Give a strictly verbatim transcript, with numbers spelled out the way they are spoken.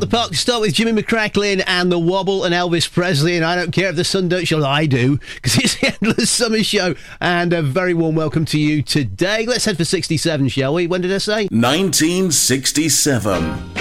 the park to start with Jimmy McCracklin and The Wobble and Elvis Presley, and I don't care if the sun don't shine, I do, because it's the Endless Summer Show, and a very warm welcome to you today. Let's head for sixty-seven, shall we? When did I say? nineteen sixty-seven.